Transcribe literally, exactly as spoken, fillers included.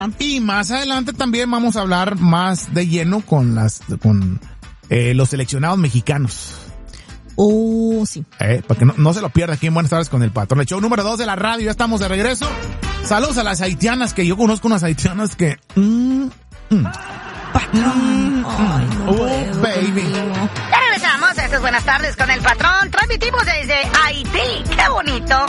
Y más adelante también vamos a hablar más de lleno con las con eh, los seleccionados mexicanos. Oh, sí. Eh, para que no, no se lo pierda aquí en Buenas Tardes con el Patrón. El show número dos de la radio, ya estamos de regreso. Saludos a las haitianas, que yo conozco unas haitianas que... Mm, mm, Patrón. Ay, no oh, puedo, baby. conmigo. Ya regresamos a estas Buenas Tardes con el Patrón. Transmitimos desde Haití. ¡Qué bonito!